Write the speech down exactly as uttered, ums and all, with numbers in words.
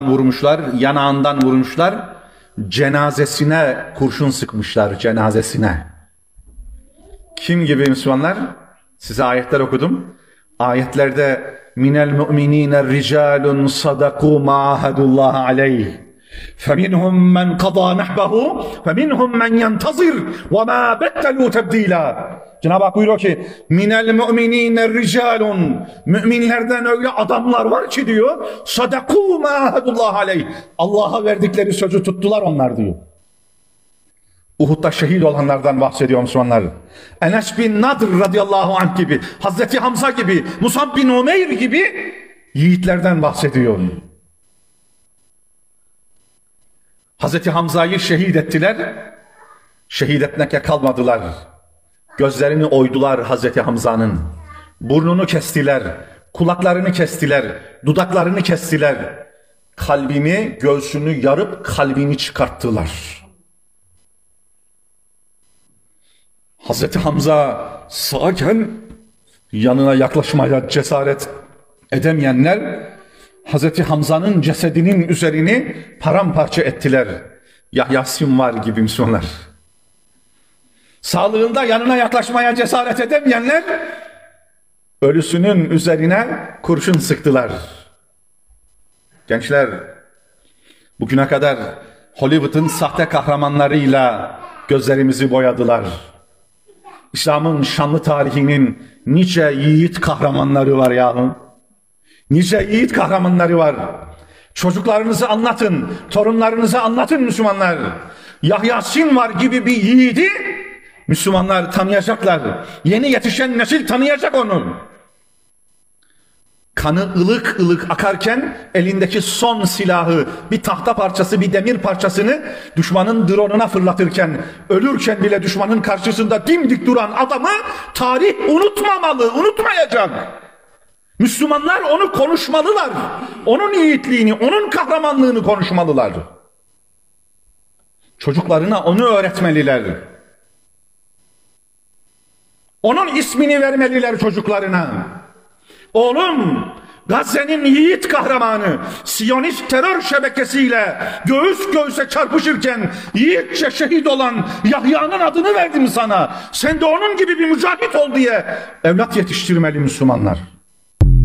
vurmuşlar, yanağından vurmuşlar, cenazesine kurşun sıkmışlar, cenazesine. Kim gibi Müslümanlar? Size ayetler okudum. Ayetlerde minel mu'minine ricalun sadaku ma ahadullah aleyh. فَمِنْهُمْ مَنْ قَضَى نَحْبَهُ فَمِنْهُمْ مَنْ يَنْتَظِرْ وَمَا بَدَّلُوا تَبْد۪يلًا. Cenab-ı Hak buyuruyor ki minel mu'minine ricalun, müminlerden öyle adamlar var ki diyor, sadaku ma ahadullah aleyh, Allah'a verdikleri sözü tuttular onlar diyor. Uhud'da şehit olanlardan bahsediyor Müslümanlar. Enes bin Nadr radıyallahu anh gibi, Hazreti Hamza gibi, Musab bin Umeyr gibi yiğitlerden bahsediyor. Hazreti Hamza'yı şehit ettiler, şehit etmekle kalmadılar. Gözlerini oydular Hazreti Hamza'nın. Burnunu kestiler, kulaklarını kestiler, dudaklarını kestiler. Kalbini, göğsünü yarıp kalbini çıkarttılar. Hazreti Hamza sağken yanına yaklaşmaya cesaret edemeyenler Hazreti Hamza'nın cesedinin üzerini paramparça ettiler. Yahya Sinvar gibi Müslümanlar. Sağlığında yanına yaklaşmaya cesaret edemeyenler ölüsünün üzerine kurşun sıktılar. Gençler, bugüne kadar Hollywood'un sahte kahramanlarıyla gözlerimizi boyadılar. İslam'ın şanlı tarihinin nice yiğit kahramanları var yahu. Nice yiğit kahramanları var. Çocuklarınızı anlatın, torunlarınızı anlatın Müslümanlar. Yahya Sinvar gibi bir yiğidi Müslümanlar tanıyacaklar. Yeni yetişen nesil tanıyacak onu. Kanı ılık ılık akarken elindeki son silahı, bir tahta parçası, bir demir parçasını düşmanın drone'una fırlatırken, ölürken bile düşmanın karşısında dimdik duran adamı tarih unutmamalı, unutmayacak. Müslümanlar onu konuşmalılar. Onun yiğitliğini, onun kahramanlığını konuşmalılar. Çocuklarına onu öğretmeliler. Onun ismini vermeliler çocuklarına. Oğlum, Gazze'nin yiğit kahramanı Siyonist terör şebekesiyle göğüs göğüse çarpışırken yiğitçe şehit olan Yahya'nın adını verdim sana. Sen de onun gibi bir mücahit ol diye evlat yetiştirmeli Müslümanlar.